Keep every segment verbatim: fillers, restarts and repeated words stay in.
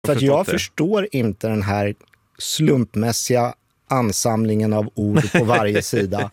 För att jag det. förstår inte den här slumpmässiga ansamlingen av ord på varje sida.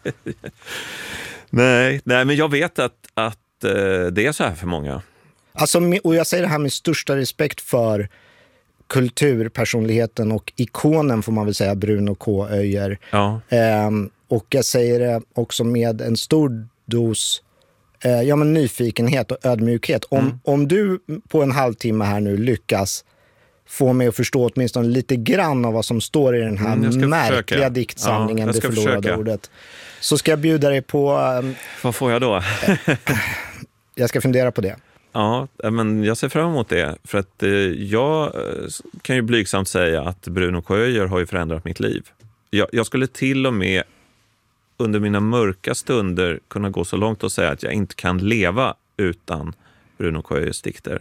nej, nej, men jag vet att, att det är så här för många. Alltså, och jag säger det här med största respekt för kulturpersonligheten och ikonen, får man väl säga, Bruno K. Öijer. Ja. Um, och jag säger det också med en stor dos uh, ja, men nyfikenhet och ödmjukhet. Om, mm. om du på en halvtimme här nu lyckas få mig att förstå åtminstone lite grann av vad som står i den här mm, märkliga försöka. diktsamlingen, ja, det förlorade försöka. ordet, så ska jag bjuda dig på... Um, vad får jag då? jag ska fundera på det. Ja, men jag ser fram emot det. För att eh, jag kan ju blygsamt säga att Bruno K. Öijer har ju förändrat mitt liv. Jag, jag skulle till och med under mina mörka stunder kunna gå så långt och säga att jag inte kan leva utan Bruno K. Öijers dikter.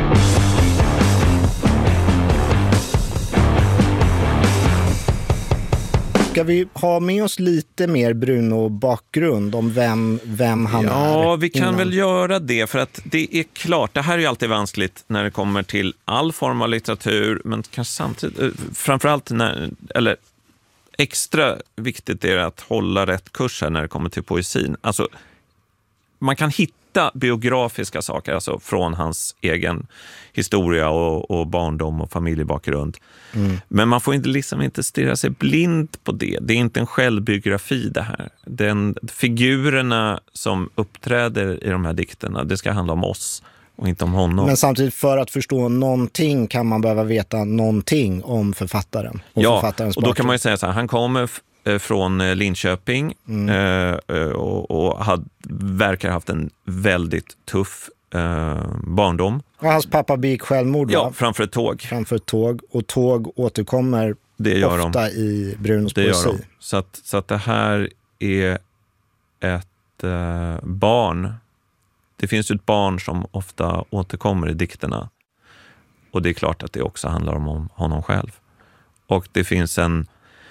Ska vi ha med oss lite mer Bruno-bakgrund om vem, vem han ja, är? Ja, vi kan innan. väl göra det, för att det är klart, det här är ju alltid vanskligt när det kommer till all form av litteratur, men kanske samtidigt, framförallt när, eller extra viktigt är det att hålla rätt kurs här när det kommer till poesin. Alltså, man kan hitta biografiska saker, alltså från hans egen historia och, och barndom och familjebakgrund. Mm. Men man får inte, liksom inte stirra sig blind på det. Det är inte en självbiografi det här. Den, figurerna som uppträder i de här dikterna, det ska handla om oss och inte om honom. Men samtidigt, för att förstå någonting kan man behöva veta någonting om författaren. Och ja, författarens och då kan man ju säga så här, han kommer från Linköping mm. eh, och, och hade, verkar ha haft en väldigt tuff eh, barndom. Och hans pappa begick självmord, ja, va? framför ett tåg. Framför ett tåg. Och tåg återkommer det gör ofta de. i Brunos det poesi. Gör de. Så, att, så att det här är ett eh, barn. Det finns ju ett barn som ofta återkommer i dikterna. Och det är klart att det också handlar om honom själv. Och det finns en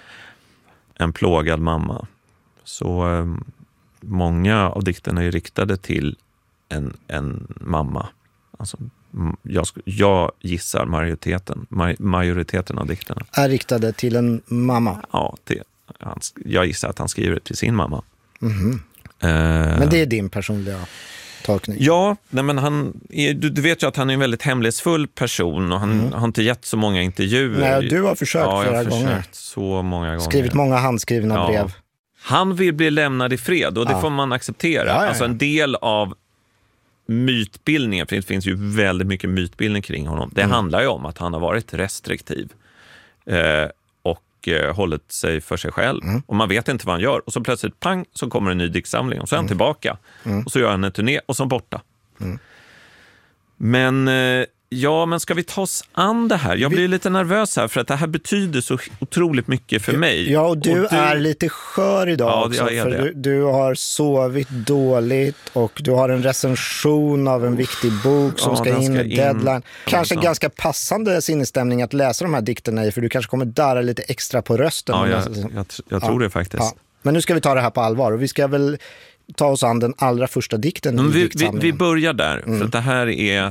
en plågad mamma. Så eh, många av dikterna är riktade till en, en mamma. Alltså, jag, jag gissar majoriteten, majoriteten av dikterna. Är riktade till en mamma? Ja, det, han, jag gissar att han skriver det till sin mamma. Mm-hmm. Eh, men det är din personliga tolkning? Ja, nej, men han är, du, du vet ju att han är en väldigt hemlighetsfull person och han mm. har inte gett så många intervjuer. Nej, du har försökt ja, flera jag har gånger. försökt så många gånger. Skrivit många handskrivna ja. brev. Han vill bli lämnad i fred och det ja. får man acceptera. Ja, ja, ja. Alltså en del av mytbildningen, för det finns ju väldigt mycket mytbildning kring honom. Det mm. handlar ju om att han har varit restriktiv eh, och eh, hållit sig för sig själv. Mm. Och man vet inte vad han gör. Och så plötsligt, pang, så kommer en ny diktsamling. Och så är han mm. tillbaka. Mm. Och så gör han en turné och så borta. Mm. Men eh, ja, men ska vi ta oss an det här? Jag blir lite nervös här för att det här betyder så otroligt mycket för mig. Ja, och du, och du... är lite skör idag ja, också. För du, du har sovit dåligt och du har en recension av en viktig bok som ja, ska in med deadline. Kanske en ganska passande sinnesstämning att läsa de här dikterna i, för du kanske kommer darra lite extra på rösten. Ja, jag, jag, jag, jag tror ja, det faktiskt. Ja. Men nu ska vi ta det här på allvar och vi ska väl ta oss an den allra första dikten i vi, diktsamlingen. Vi, vi börjar där, mm. för att det här är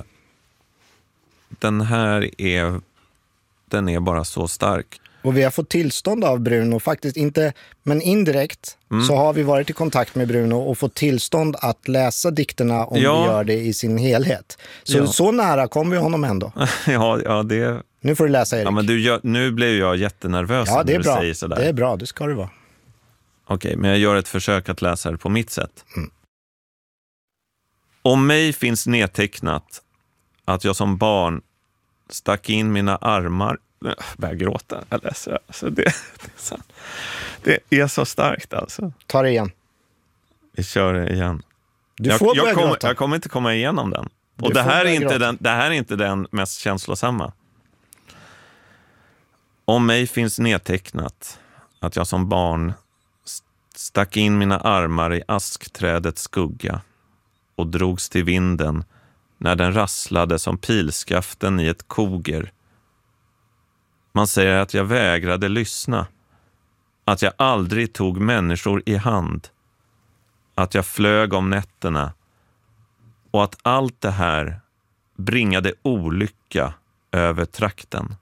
den här är den är bara så stark. Och vi har fått tillstånd av Bruno, faktiskt inte, men indirekt mm. så har vi varit i kontakt med Bruno och fått tillstånd att läsa dikterna om ja. vi gör det i sin helhet. Så, ja. så nära kommer vi honom ändå. ja, ja, det... Nu får du läsa, Erik. Ja, men du gör, nu blev jag jättenervös ja, det är när bra. du säger sådär. Det är bra, det ska det vara. Okej, okay, men jag gör ett försök att läsa det på mitt sätt. Mm. Om mig finns nedtecknat att jag som barn stack in mina armar, börjar gråta, alltså, alltså det, det, är så, det är så starkt alltså. Ta det igen. Vi kör det igen. Du jag, får jag, börja kommer, gråta. jag kommer inte komma igenom den. Och du det här, är inte gråta. den, det här är inte den mest känslosamma. Om mig finns nedtecknat att jag som barn stack in mina armar i askträdets skugga och drogs till vinden när den rasslade som pilskaften i ett koger. Man säger att jag vägrade lyssna, att jag aldrig tog människor i hand, att jag flög om nätterna och att allt det här bringade olycka över trakten.